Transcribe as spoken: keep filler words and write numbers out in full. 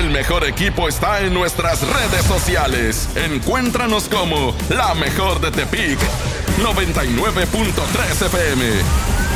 El mejor equipo está en nuestras redes sociales. Encuéntranos como La Mejor de Tepic noventa y nueve punto tres F M.